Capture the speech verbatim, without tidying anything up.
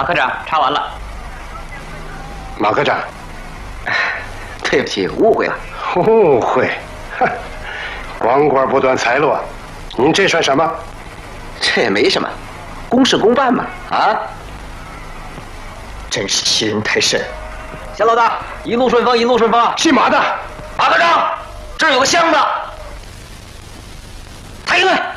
马科长，查完了。 马科长， 对不起，误会了。 误会，哼，光棍不断财路，您这算什么？ 这也没什么，公事公办嘛。啊，真是欺人太甚。夏老大，一路顺风，一路顺风。 姓马的， 马科长，这儿有个箱子，抬进来。